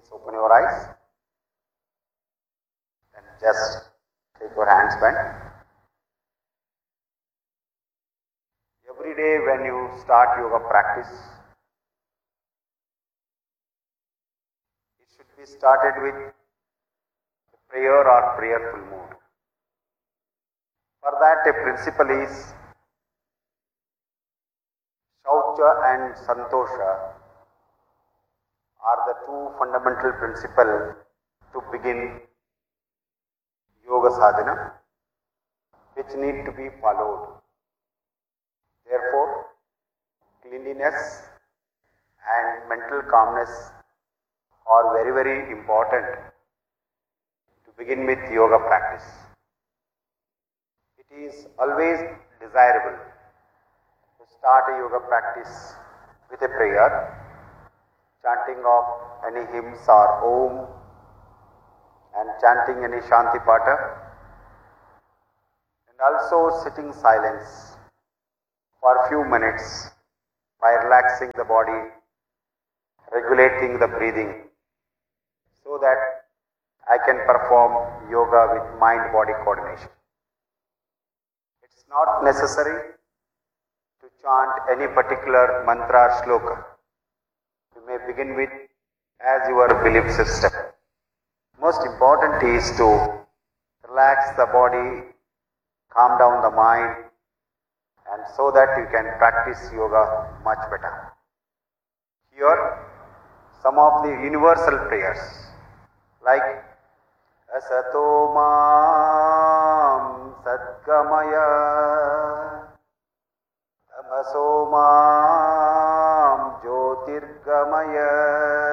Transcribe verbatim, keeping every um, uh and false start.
open your eyes and just take your hands bent. Every day when you start yoga practice, it should be started with a prayer or prayerful mood. For that, a principle is Shaucha and Santosha are the two fundamental principles to begin yoga sadhana, which need to be followed. Therefore, cleanliness and mental calmness are very, very important to begin with yoga practice. It is always desirable to start a yoga practice with a prayer, chanting of any hymns or Om, and chanting any Shanti Pata, and also sitting silence for a few minutes by relaxing the body, regulating the breathing, so that I can perform yoga with mind-body coordination. It's not necessary to chant any particular mantra or shloka. You may begin with as your belief system. Most important is to relax the body, calm down the mind, and so that you can practice yoga much better. Here, some of the universal prayers like Asato Mam Sadgamaya, Tamaso Mam Jyotirgamaya,